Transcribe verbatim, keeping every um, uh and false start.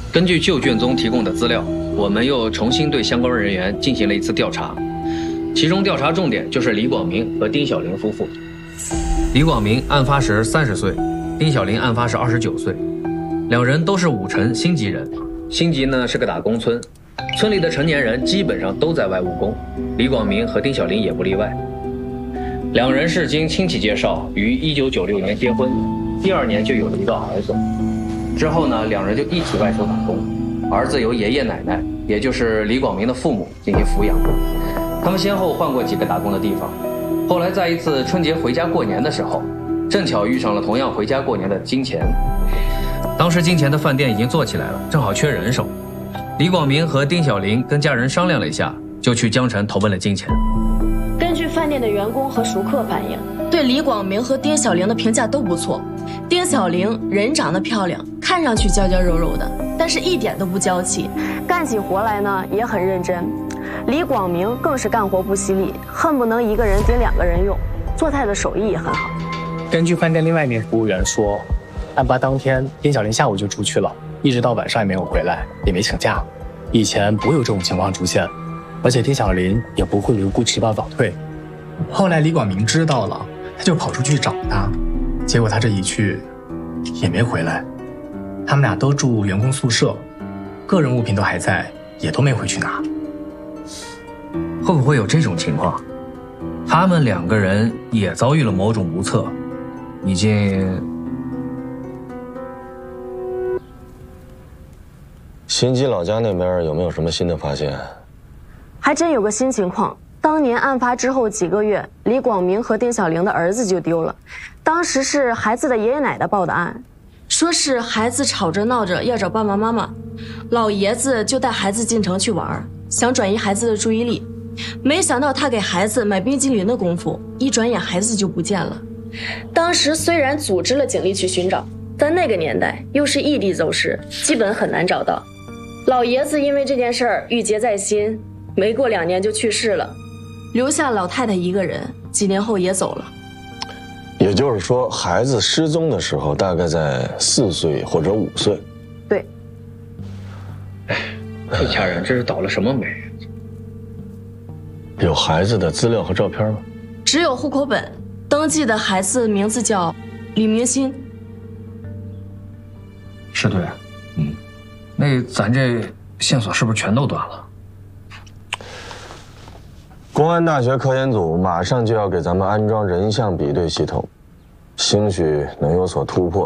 根据旧卷宗提供的资料，我们又重新对相关人员进行了一次调查，其中调查重点就是李广明和丁小玲夫妇。李广明案发时三十岁，丁小玲案发时二十九岁，两人都是武城新集人。新集呢是个打工村，村里的成年人基本上都在外务工，李广明和丁小玲也不例外。两人是经亲戚介绍，于一九九六年结婚，第二年就有了一个儿子。之后呢，两人就一起外出打工，儿子由爷爷奶奶，也就是李广明的父母进行抚养。他们先后换过几个打工的地方，后来在一次春节回家过年的时候，正巧遇上了同样回家过年的金钱。当时金钱的饭店已经做起来了，正好缺人手。李广明和丁小玲跟家人商量了一下，就去江城投奔了金钱。 根据饭店的员工和熟客反映， 对李广明和丁小玲的评价都不错。丁小玲人长得漂亮，看上去娇娇柔柔的，但是一点都不娇气， 干起活来呢也很认真。李广明更是干活不犀利，恨不能一个人顶两个人用，做菜的手艺也很好。 根据饭店另外一名服务员说，案发当天丁小玲下午就出去了，一直到晚上也没有回来，也没请假。以前不会有这种情况出现，而且丁小玲也不会无故迟到早退。 后来李广明知道了，他就跑出去找他，结果他这一去也没回来。他们俩都住员工宿舍，个人物品都还在，也都没回去拿。 会不会有这种情况？他们两个人也遭遇了某种无策，已经…… 新集老家那边有没有什么新的发现？ 还真有个新情况。当年案发之后几个月，李广明和丁小玲的儿子就丢了。当时是孩子的爷爷奶奶报的案， 说是孩子吵着闹着要找爸爸妈妈，老爷子就带孩子进城去玩，想转移孩子的注意力。没想到他给孩子买冰激凌的功夫，一转眼孩子就不见了。当时虽然组织了警力去寻找，但那个年代又是异地走失，基本很难找到。老爷子因为这件事儿郁结在心，没过两年就去世了，留下老太太一个人，几年后也走了。 也就是说，孩子失踪的时候大概在四岁或者五岁。 对。 哎，这家人这是倒了什么霉？ 有孩子的资料和照片吗？ 只有户口本，登记的孩子名字叫李明新。 是对，嗯，那咱这线索是不是全都断了？ 公安大学科研组马上就要给咱们安装人像比对系统，兴许能有所突破。